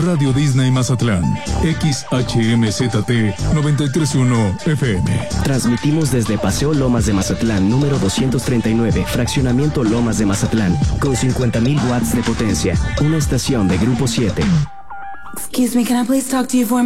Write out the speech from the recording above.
Radio Disney Mazatlán, XHMZT 931 FM. Transmitimos desde Paseo Lomas de Mazatlán, número 239, Fraccionamiento Lomas de Mazatlán, con 50,000 watts de potencia. Una estación de Grupo 7. Excuse me, can I please talk to you for a minute?